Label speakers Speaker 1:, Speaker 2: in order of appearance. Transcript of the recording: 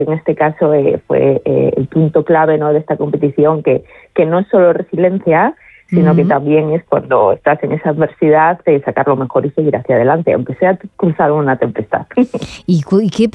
Speaker 1: en este caso fue el punto clave, ¿no?, de esta competición, que no es solo resiliencia, sino que también es cuando estás en esa adversidad de sacar lo mejor y seguir hacia adelante, aunque sea cruzar una tempestad.
Speaker 2: ¿Y qué